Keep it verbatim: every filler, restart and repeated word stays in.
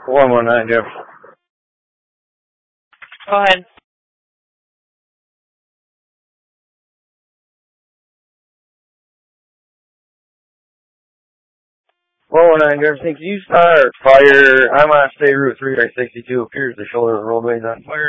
one one nine, Jeff. Go ahead. one one nine, Jeff. Can you start fire? I'm on State Route three by sixty-two. Appears the shoulder of the roadway is on fire.